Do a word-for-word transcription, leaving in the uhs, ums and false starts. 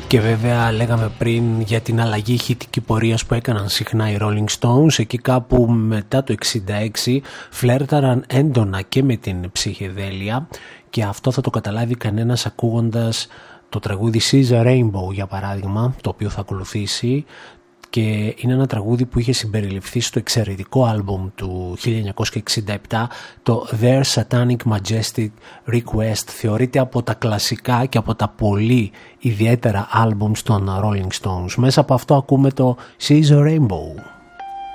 Και βέβαια λέγαμε πριν για την αλλαγή ηχητική πορείας που έκαναν συχνά οι Rolling Stones. Εκεί κάπου μετά το εξήντα έξι φλέρταραν έντονα και με την ψυχεδέλεια, και αυτό θα το καταλάβει κανένας ακούγοντας το τραγούδι She's a Rainbow για παράδειγμα, το οποίο θα ακολουθήσει, και είναι ένα τραγούδι που είχε συμπεριληφθεί στο εξαιρετικό άλμπουμ του χίλια εννιακόσια εξήντα επτά, το Their Satanic Majestic Request. Θεωρείται από τα κλασικά και από τα πολύ ιδιαίτερα άλμπουμς των Rolling Stones. Μέσα από αυτό ακούμε το She's a Rainbow.